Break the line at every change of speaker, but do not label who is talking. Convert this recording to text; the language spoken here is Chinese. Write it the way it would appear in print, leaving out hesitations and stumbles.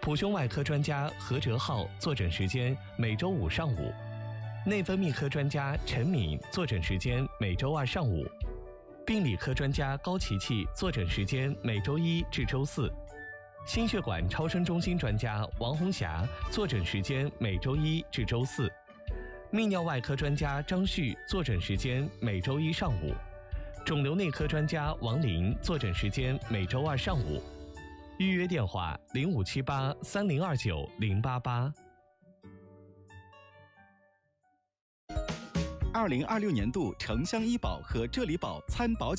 普胸外科专家何哲浩坐诊时间每周五上午，内分泌科专家陈敏坐诊时间每周二上午，病理科专家高琪琪坐诊时间每周一至周四，心血管超声中心专家王红霞坐诊时间每周一至周四，泌尿外科专家张旭坐诊时间每周一上午，肿瘤内科专家王林坐诊时间每周二上午。预约电话05783029-088。
2026年度城乡医保和浙理保参保奖